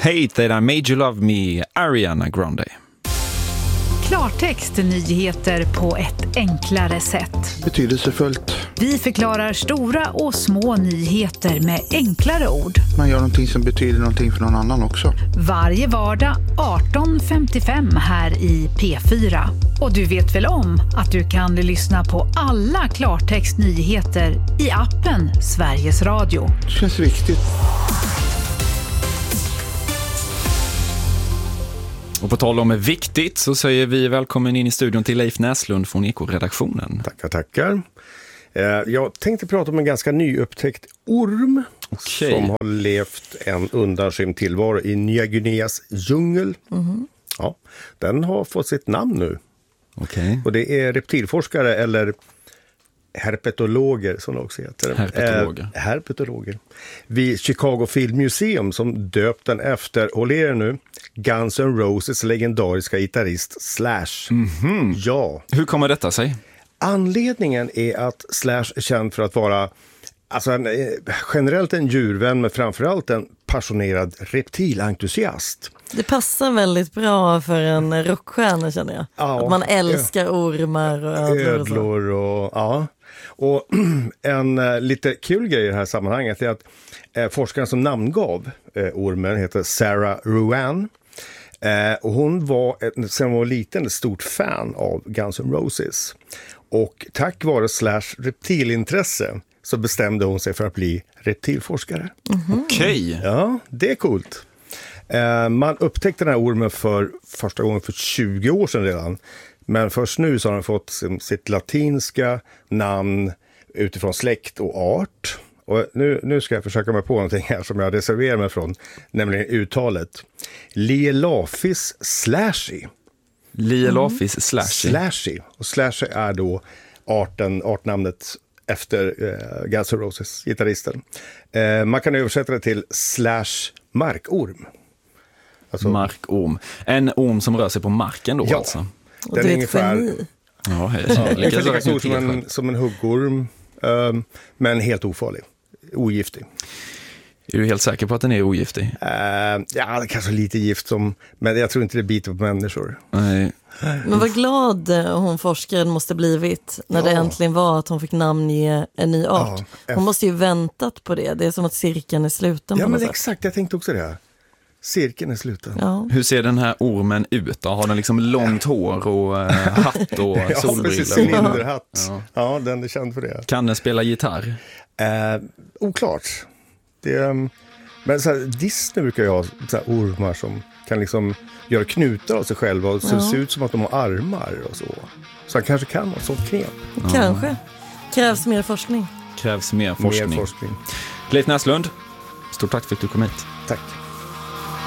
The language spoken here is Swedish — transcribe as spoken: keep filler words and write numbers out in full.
Hate That I Made You Love Me, Ariana Grande. Klartext, nyheter på ett enklare sätt. Betydelsefullt. Vi förklarar stora och små nyheter med enklare ord. Man gör någonting som betyder någonting för någon annan också. Varje vardag arton femtiofem här i P fyra. Och du vet väl om att du kan lyssna på alla Klartext nyheter i appen Sveriges Radio. Det känns viktigt. Och på tal om viktigt så säger vi välkommen in i studion till Leif Näslund från Eko-redaktionen. Tackar, tackar. Jag tänkte prata om en ganska nyupptäckt orm okay. som har levt en undanskymd tillvaro i Nya Guineas djungel. Mm-hmm. Ja, den har fått sitt namn nu. Okay. Och det är reptilforskare eller herpetologer som det också heter. Herpetologer. Eh, herpetologer. Vid Chicago Film Museum som döpt den efter, håll er nu, Guns N' Roses legendariska gitarrist Slash. Mm-hmm. Ja. Hur kommer detta sig? Anledningen är att Slash är känd för att vara alltså en, generellt en djurvän men framförallt en passionerad reptilentusiast. Det passar väldigt bra för en rockstjärna känner jag. Ja, att man älskar ormar och ödlor, ödlor och, och ja. Och en uh, lite kul grej i det här sammanhanget är att uh, forskaren som namngav uh, ormen heter Sarah Ruan. Uh, och hon var, ett, sedan hon var liten, ett stort fan av Guns N' Roses. Och tack vare Slash reptilintresse så bestämde hon sig för att bli reptilforskare. Mm-hmm. Okej. Okay. Ja, det är coolt. Uh, man upptäckte den här ormen för första gången för tjugo år sedan redan. Men först nu så har den fått sitt latinska namn utifrån släkt och art. Och nu, nu ska jag försöka mig på någonting här som jag reserverar mig från. Nämligen uttalet. Lielaphis slashy. Lielaphis slashy. Slashy. Och slashy är då arten, artnamnet efter eh, Guns N' Roses, gitarristen. Eh, man kan översätta det till slash markorm. Alltså, markorm. En orm som rör sig på marken då ja. alltså. Och den är ungefär ja, ja, lika stor som en, som en huggorm, um, men helt ofarlig, ogiftig. Är du helt säker på att den är ogiftig? Uh, ja, det är kanske lite gift, som, men jag tror inte det biter på människor. Nej. Men vad glad hon forskaren måste blivit när ja. det äntligen var att hon fick namnge en ny art. Ja, hon måste ju väntat på det. Det är som att cirkeln är sluten. Ja, på men något exakt. sätt. Jag tänkte också det här. Cirkeln är sluten. Ja. Hur ser den här ormen ut då? Har den liksom långt hår och äh, hatt och ja, solbrillor? Precis, cylinderhatt. Ja. Ja, den är känd för det. Kan den spela gitarr? Eh, oklart. Det, um, men så här, Disney brukar ju ha så här ormar som kan liksom göra knutar av sig själva och så ja. ser ut som att de har armar och så. Så han kanske kan ha sånt knep. Kanske. Ja. Krävs mer forskning. Krävs mer forskning. Mer forskning. Leif Näslund, stort tack för att du kom hit. Tack.